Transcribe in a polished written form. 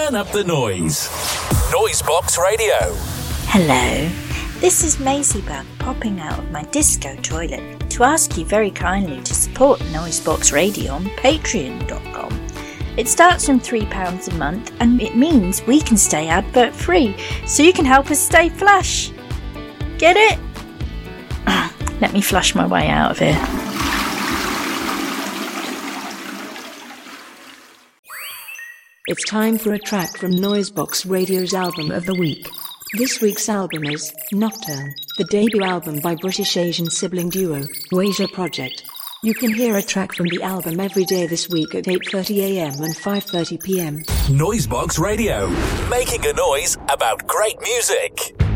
Turn up the noise. Noisebox Radio. Hello, this is Maisie Bug popping out of my disco toilet to ask you very kindly to support Noisebox Radio on patreon.com. It starts from £3 a month and it means we can stay advert free, so you can help us stay flush. Get it? Let me flush my way out of here. It's time for a track from Noisebox Radio's album of the week. This week's album is Nocturne, the debut album by British Asian sibling duo Wasia Project. You can hear a track from the album every day this week at 8:30 a.m. and 5:30 p.m. Noisebox Radio, making a noise about great music.